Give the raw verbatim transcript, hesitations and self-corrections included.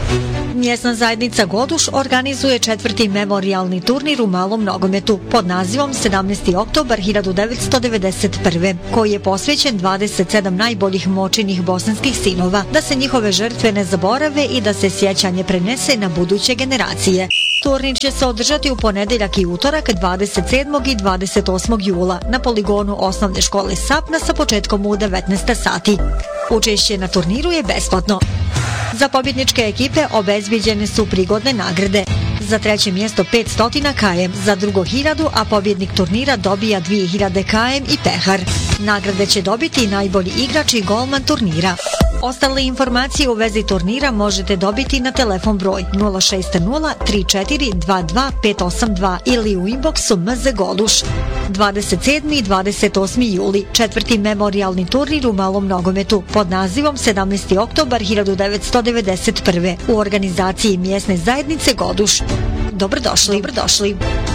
Mjesna zajednica Goduš organizuje četvrti memorijalni turnir u malom nogometu pod nazivom sedamnaesti oktobar hiljadu devetsto devedeset prve. koji je posvećen dvadeset sedam najboljih močinih bosanskih sinova, da se njihove žrtve ne zaborave i da se sjećanje prenese na buduće generacije. Turnir će se održati u ponedeljak i utorak dvadeset sedmog i dvadeset osmog jula na poligonu osnovne škole Sapna sa početkom u devetnaest sati. Učešće na turniru je besplatno. Za pobjedničke ekipe obezbijeđene su prigodne nagrade. Za treće mjesto petsto kilometara, za drugo hiljadu, a pobjednik turnira dobija dvije hiljade kilometara i pehar. Nagrade će dobiti najbolji igrač i golman turnira. Ostale informacije u vezi turnira možete dobiti na telefon broj nula šest nula tri četiri dva dva pet osam dva ili u inboxu M Z Goduš. dvadeset sedmi i dvadeset osmi juli, četvrti memorijalni turnir u malom nogometu pod nazivom sedamnaesti oktobar hiljadu devetsto devedeset prve. u organizaciji mjesne zajednice Goduš. Dobrodošli, dobrodošli.